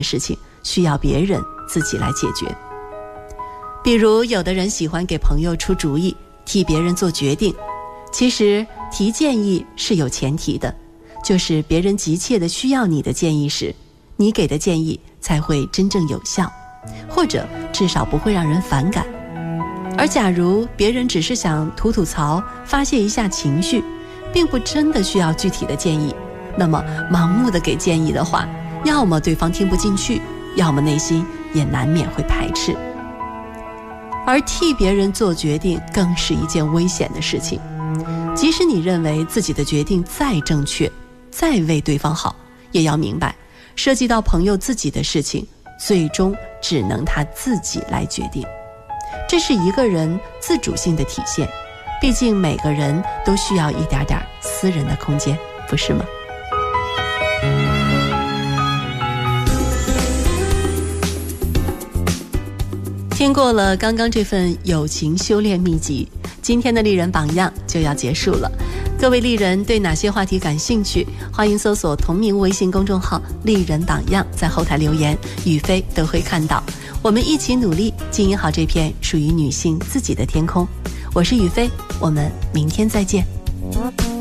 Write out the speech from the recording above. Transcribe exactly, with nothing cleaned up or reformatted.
事情需要别人自己来解决。比如有的人喜欢给朋友出主意，替别人做决定，其实提建议是有前提的，就是别人急切的需要你的建议时，你给的建议才会真正有效，或者至少不会让人反感。而假如别人只是想吐吐槽，发泄一下情绪，并不真的需要具体的建议，那么盲目的给建议的话，要么对方听不进去，要么内心也难免会排斥。而替别人做决定更是一件危险的事情，即使你认为自己的决定再正确，再为对方好，也要明白，涉及到朋友自己的事情，最终只能他自己来决定。这是一个人自主性的体现，毕竟每个人都需要一点点私人的空间，不是吗？听过了刚刚这份友情修炼秘籍，今天的丽人榜样就要结束了。各位丽人对哪些话题感兴趣，欢迎搜索同名微信公众号丽人榜样，在后台留言，宇飞都会看到。我们一起努力经营好这片属于女性自己的天空。我是宇飞，我们明天再见。